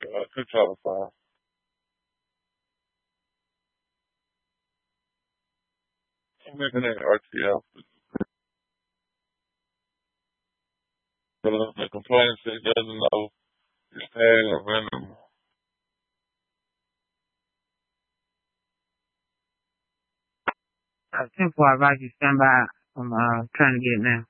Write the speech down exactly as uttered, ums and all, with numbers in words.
uh, two twelve five. I'm looking at R T L. But the complaint said doesn't know it's tag or venom. Uh, ten four, advise you stand by. I'm uh, trying to get it now.